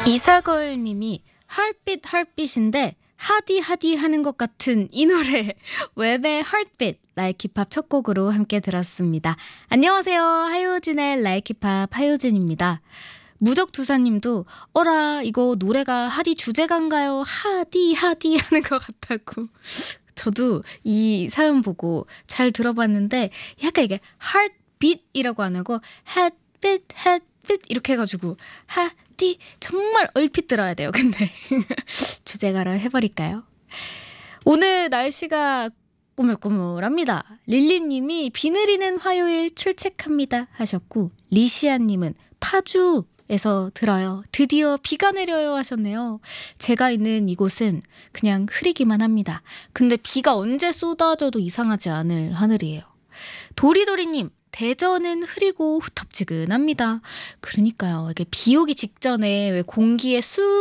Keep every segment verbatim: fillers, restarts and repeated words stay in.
이사걸님이 헐빛 헐빛인데 하디 하디 하는 것 같은 이 노래 웹의 헐빛 라이키팝 첫 곡으로 함께 들었습니다. 안녕하세요. 하효진의 라이키팝 하효진입니다. 무적두사님도 어라 이거 노래가 하디 주제가인가요? 하디 하디 하는 것 같다고. 저도 이 사연 보고 잘 들어봤는데 약간 이게 heartbeat이라고 안 하고 heartbeat heartbeat 이렇게 해가지고 하디 정말 얼핏 들어야 돼요. 근데 주제가로 해버릴까요? 오늘 날씨가 꾸물꾸물합니다. 릴리님이 비 내리는 화요일 출첵합니다 하셨고, 리시아님은 파주에서 들어요. 드디어 비가 내려요 하셨네요. 제가 있는 이곳은 그냥 흐리기만 합니다. 근데 비가 언제 쏟아져도 이상하지 않을 하늘이에요. 도리도리님, 대전은 흐리고 후텁지근합니다. 그러니까요. 이게 비 오기 직전에 왜 공기에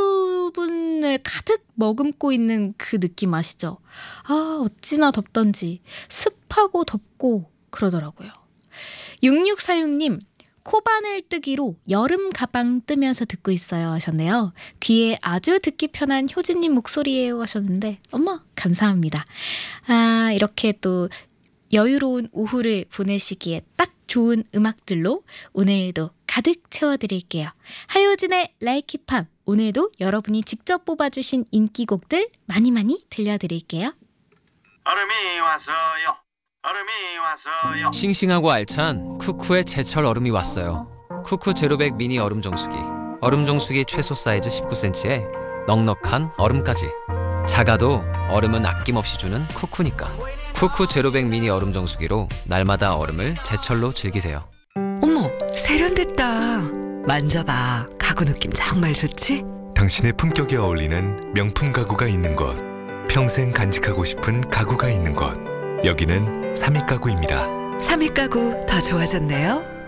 수분을 가득 머금고 있는 그 느낌 아시죠? 아, 어찌나 덥던지 습하고 덥고 그러더라고요. 육육사육님, 코바늘 뜨기로 여름 가방 뜨면서 듣고 있어요 하셨네요. 귀에 아주 듣기 편한 효진님 목소리예요 하셨는데, 어머 감사합니다. 아, 이렇게 또 여유로운 오후를 보내시기에 딱 좋은 음악들로 오늘도 가득 채워드릴게요. 하효진의 라이키팝, 오늘도 여러분이 직접 뽑아주신 인기곡들 많이 많이 들려드릴게요. 얼음이 왔어요. 얼음이 왔어요. 싱싱하고 알찬 쿠쿠의 제철 얼음이 왔어요. 쿠쿠 제로백 미니 얼음 정수기. 얼음 정수기 최소 사이즈 십구 센티미터에 넉넉한 얼음까지. 작아도 얼음은 아낌없이 주는 쿠쿠니까. 쿠쿠 제로백 미니 얼음 정수기로 날마다 얼음을 제철로 즐기세요. 어머, 세련됐다. 만져봐. 가구 느낌 정말 좋지? 당신의 품격에 어울리는 명품 가구가 있는 곳, 평생 간직하고 싶은 가구가 있는 곳, 여기는 삼익 가구입니다. 삼익 가구 더 좋아졌네요.